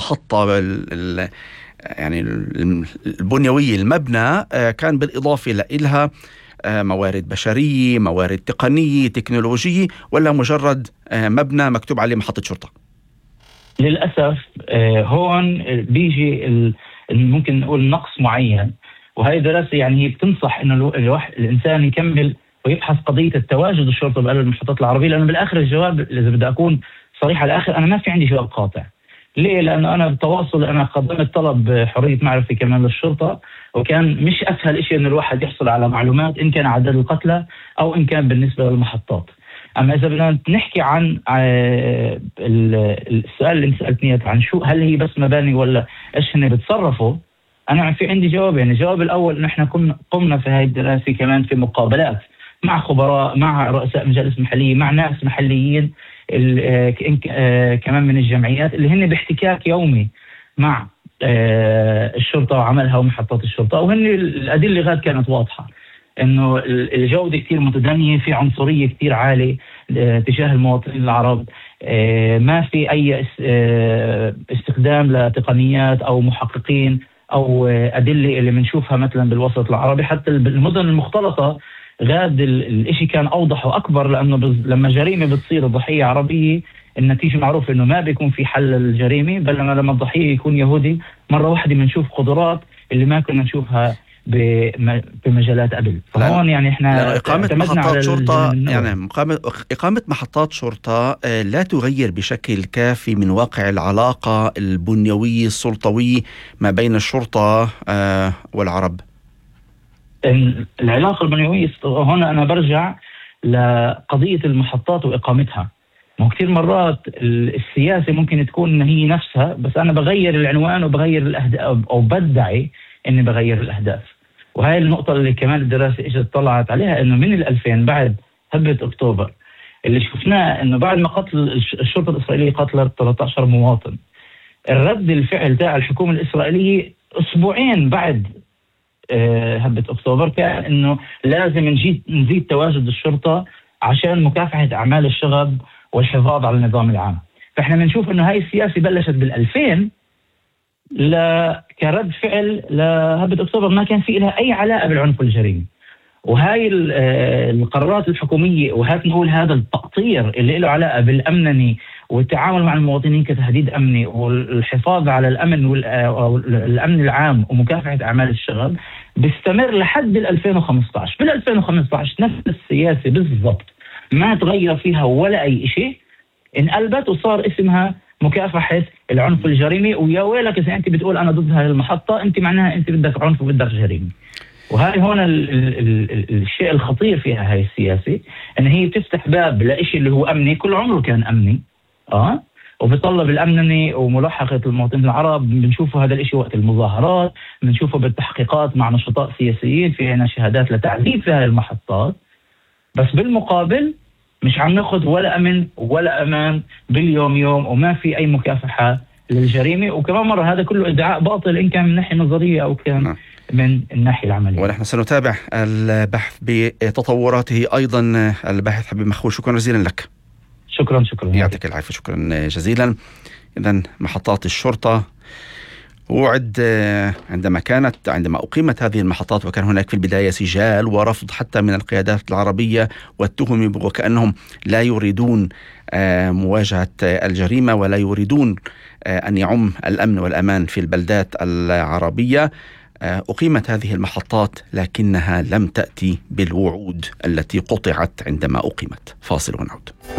المحطة يعني البنيوية المبنى كان بالإضافة لها موارد بشرية، موارد تقنية، تكنولوجية، ولا مجرد مبنى مكتوب عليه محطة شرطة؟ للأسف هون بيجي ممكن نقول نقص معين، وهي دراسة يعني هي بتنصح إنه الإنسان يكمل ويبحث قضية التواجد الشرطة بقلب المحطات العربية، لأنه بالآخر الجواب إذا بدي أكون صريح على الآخر أنا ما في عندي جواب قاطع. ليه؟ لأنه أنا بالتواصل أنا قدمت طلب حرية معرفة كمان للشرطة، وكان مش أسهل إشي إنه الواحد يحصل على معلومات إن كان عدد القتلى أو إن كان بالنسبة للمحطات. أما إذا بدنا نحكي عن السؤال اللي سألتني عن شو هل هي بس مباني ولا إيش هن بتصرفوا، أنا في عندي جواب. يعني الجواب الأول إنه إحنا قمنا في هاي الدراسة كمان في مقابلات مع خبراء، مع رؤساء مجالس محلية، مع ناس محليين كمان من الجمعيات اللي هن باحتكاك يومي مع الشرطة وعملها ومحطات الشرطة، وهن الأدلة غاد كانت واضحة إنه الجودة كتير متدنية، في عنصرية كتير عالية تجاه المواطنين العرب، ما في أي استخدام لتقنيات أو محققين أو أدلة اللي بنشوفها مثلا بالوسط العربي. حتى المدن المختلطة غاد الاشي كان أوضح وأكبر، لأنه لما جريمة بتصير الضحية عربية النتيجة معروف إنه ما بيكون في حل للجريمة، بل لما الضحية يكون يهودي مرة واحدة بنشوف قدرات اللي ما كنا نشوفها بمجالات قبل. فهون يعني احنا إقامة محطات شرطة، يعني إقامة محطات شرطة لا تغير بشكل كافي من واقع العلاقة البنيوية السلطوية ما بين الشرطة والعرب. العلاقة البنيوية هنا أنا برجع لقضية المحطات وإقامتها. كثير مرات السياسة ممكن تكون إن هي نفسها، بس أنا بغير العنوان وبغير الأهداف أو بدعي إني بغير الأهداف. وهي النقطة اللي كمان الدراسة إجت طلعت عليها، إنه من 2000 بعد هبة أكتوبر اللي شفناه إنه بعد ما قتل الشرطة الإسرائيلية قتلت 13 مواطن، الرد الفعل تاع الحكومة الإسرائيلية أسبوعين بعد هبة أكتوبر كان إنه لازم نزيد تواجد الشرطة عشان مكافحة أعمال الشغب والحفاظ على النظام العام. فإحنا بنشوف إنه هاي السياسة بلشت بال2000 كرد فعل لهبة أكتوبر، ما كان في لها أي علاقة بالعنف والجريمة. وهاي القرارات الحكومية وهات نقول هذا التقطير اللي له علاقة بالأمنني والتعامل مع المواطنين كتهديد أمني والحفاظ على الأمن والأمن العام ومكافحة أعمال الشغب بيستمر لحد 2015. بال2015 نفس السياسة بالضبط ما تغير فيها ولا أي شيء، انقلبت وصار اسمها مكافحة العنف والجريمة. ويا ويلك إذا أنت بتقول أنا ضد هذه المحطة، أنت معناها أنت بدك عنف وبدك جريمة. وهاي هون الشيء الخطير فيها هاي السياسة، أن هي تفتح باب لإشي اللي هو أمني كل عمره كان أمني وبيطلب الأمنني وملاحقة المواطنين العرب. بنشوفه هذا الإشي وقت المظاهرات، بنشوفه بالتحقيقات مع نشطاء سياسيين في هنا شهادات لتعذيب في هاي المحطات. بس بالمقابل مش عم ناخذ ولا أمن ولا أمان باليوم يوم، وما في أي مكافحة للجريمة. وكمان مرة هذا كله ادعاء باطل إن كان من ناحية نظرية أو كان من الناحية العملية. ونحن سنتابع البحث بتطوراته أيضا. الباحث حبيب مخول، شكرا جزيلا لك. شكرا يعطيك العافية، شكرا جزيلا. إذن محطات الشرطة وعد عندما أقيمت هذه المحطات وكان هناك في البداية سجال ورفض حتى من القيادات العربية والتهم وكأنهم لا يريدون مواجهة الجريمة ولا يريدون أن يعم الأمن والأمان في البلدات العربية. أقيمت هذه المحطات لكنها لم تأتي بالوعود التي قطعت عندما أقيمت. فاصل ونعود.